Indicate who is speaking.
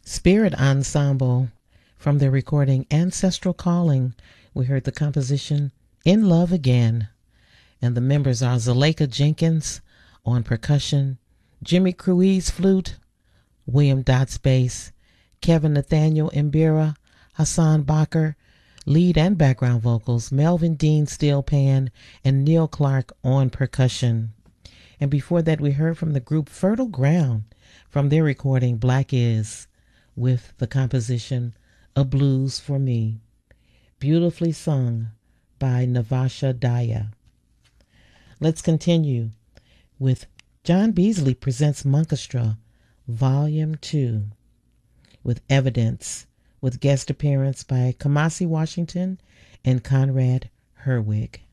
Speaker 1: Spirit Ensemble from their recording Ancestral Calling. We heard the composition In Love Again. And the members are Zuleika Jenkins on percussion, Jimmy Cruise flute, William Dotz bass, Kevin Nathaniel Mbira, Hassan Bakker, lead and background vocals, Melvin Dean steel pan, and Neil Clark on percussion. And before that, we heard from the group Fertile Ground from their recording Black Is with the composition A Blues for Me, beautifully sung by Navasha Daya. Let's continue with John Beasley Presents Monkestra, Volume 2, with Evidence, with guest appearance by Kamasi Washington and Conrad Herwig.